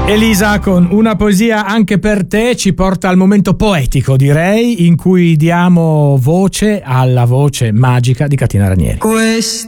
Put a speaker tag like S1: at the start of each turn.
S1: Elisa con Una poesia anche per te ci porta al momento poetico, direi, in cui diamo voce alla voce magica di Catina Ranieri.